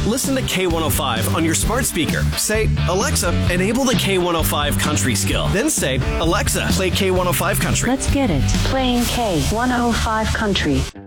Listen to K105 on your smart speaker. Say, Alexa, enable the K105 country skill. Then say, Alexa, play K105 country. Let's get it. Playing K105 country.